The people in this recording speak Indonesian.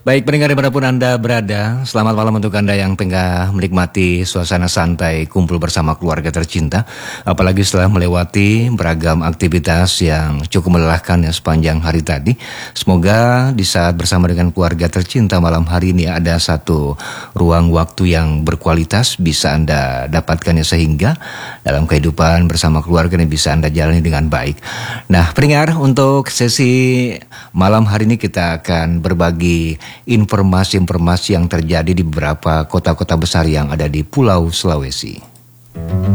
Baik pendengar dimanapun Anda berada, selamat malam untuk Anda yang tengah menikmati suasana santai kumpul bersama keluarga tercinta. Apalagi setelah melewati beragam aktivitas yang cukup melelahkan ya sepanjang hari tadi. Semoga di saat bersama dengan keluarga tercinta malam hari ini ada satu ruang waktu yang berkualitas bisa Anda dapatkan ya, sehingga dalam kehidupan bersama keluarga ini bisa Anda jalani dengan baik. Nah pendengar, untuk sesi malam hari ini kita akan berbagi informasi-informasi yang terjadi di beberapa kota-kota besar yang ada di Pulau Sulawesi.